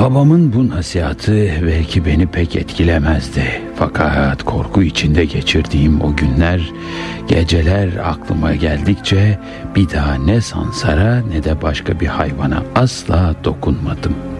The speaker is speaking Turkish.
Babamın bu nasihatı belki beni pek etkilemezdi. Fakat korku içinde geçirdiğim o günler, geceler aklıma geldikçe bir daha ne sansara ne de başka bir hayvana asla dokunmadım.